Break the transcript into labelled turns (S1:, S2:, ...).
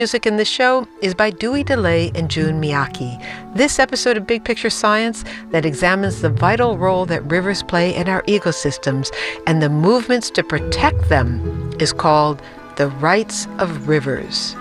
S1: Music in this show is by Dewey DeLay and Jun Miyake. This episode of Big Picture Science that examines the vital role that rivers play in our ecosystems and the movements to protect them is called The Rights of Rivers.